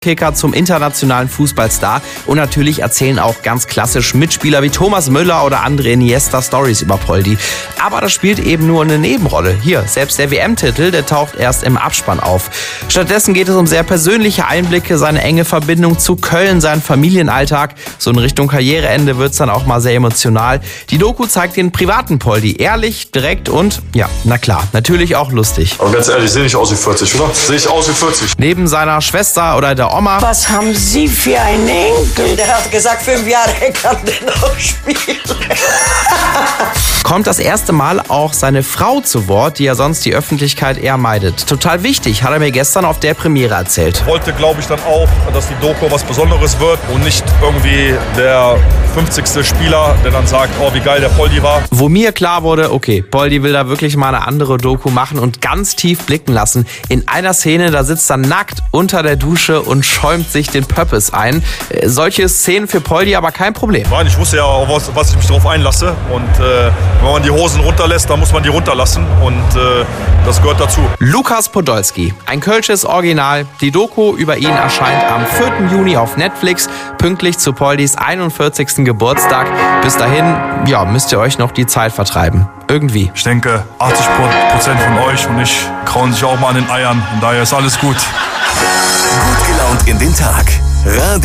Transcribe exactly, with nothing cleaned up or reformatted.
Kicker zum internationalen Fußballstar und natürlich erzählen auch ganz klassisch Mitspieler wie Thomas Müller oder André Iniesta Stories über Poldi. Aber das spielt eben nur eine Nebenrolle. Hier, selbst der W M-Titel, der taucht erst im Abspann auf. Stattdessen geht es um sehr persönliche Einblicke, seine enge Verbindung zu Köln, seinen Familienalltag. So in Richtung Karriereende wird's dann auch mal sehr emotional. Die Doku zeigt den privaten Poldi, ehrlich, direkt und, ja, na klar, natürlich auch lustig. Aber ganz ehrlich, sehe ich aus wie vierzig, oder? Sehe ich aus wie vierzig. Neben seiner Schwester oder der Oma. Was haben Sie für einen Enkel? Der hat gesagt, fünf Jahre kann der noch spielen. Kommt das erste Mal auch seine Frau zu Wort, die ja sonst die Öffentlichkeit eher meidet. Total wichtig, hat er mir gestern auf der Premiere erzählt. Wollte, glaube ich, dann auch, dass die Doku was Besonderes wird und nicht irgendwie der fünfzigste Spieler, der dann sagt, oh, wie geil der Poldi war. Wo mir klar wurde, okay, Poldi will da wirklich mal eine andere Doku machen und ganz tief blicken lassen. In einer Szene, da sitzt er nackt unter der Dusche und schäumt sich den Pöppes ein. Äh, solche Szenen für Poldi aber kein Problem. Nein, ich wusste ja, auf was, was ich mich darauf einlasse. Und äh, wenn man die Hosen runterlässt, dann muss man die runterlassen. Und äh, das gehört dazu. Lukas Podolski, ein kölsches Original. Die Doku über ihn erscheint am vierten Juni auf Netflix, pünktlich zu Poldis einundvierzigsten Geburtstag. Bis dahin, ja, müsst ihr euch noch die Zeit vertreiben. Irgendwie. Ich denke, achtzig Prozent von euch und ich krauen sich auch mal an den Eiern. Und daher ist alles gut. Gut gelaunt in den Tag. Radio